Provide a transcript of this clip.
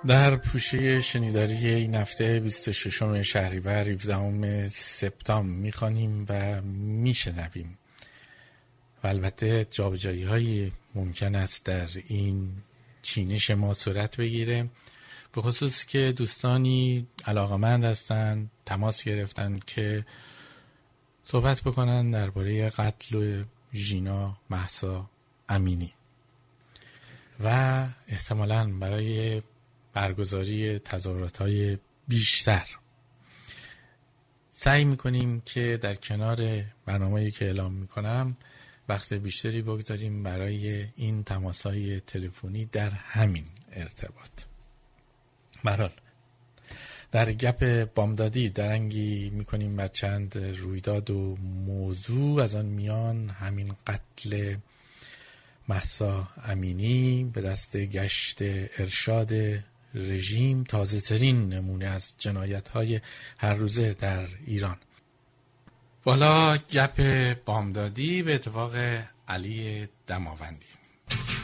در پوشه شنیداری این هفته 26 شهریور 17 سپتامبر میخوانیم و میشنویم و البته جابجایی هایی ممکن است در این چینش ما صورت بگیره، به خصوص که دوستانی علاقمند هستند تماس گرفتن که صحبت بکنن درباره قتل ژینا مهسا امینی و احتمالاً برای برگزاری تظاهرات‌های بیشتر سعی می‌کنیم که در کنار برنامه‌ای که اعلام می‌کنم وقت بیشتری بگذاریم برای این تماس‌های تلفنی در همین ارتباط. به هر حال در گپ بامدادی درنگی می‌کنیم بر چند رویداد و موضوع، از آن میان همین قتل مهسا امینی به دست گشت ارشاد رژیم، تازه ترین نمونه از جنایت‌های هر روزه در ایران. والا گپ بامدادی به اتفاق علی دماوندی.